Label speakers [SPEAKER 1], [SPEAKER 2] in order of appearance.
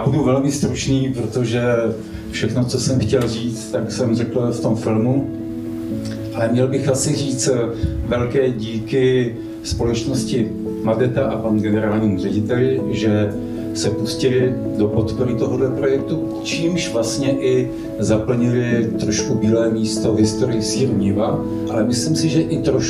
[SPEAKER 1] Já budu velmi stručný, protože všechno, co jsem chtěl říct, tak jsem řekl v tom filmu. Ale měl bych asi říct velké díky společnosti Madeta a pan generálnímu řediteli, že se pustili do podpory tohoto projektu, čímž vlastně i zaplnili trošku bílé místo v historii sýru Niva, ale myslím si, že i trošku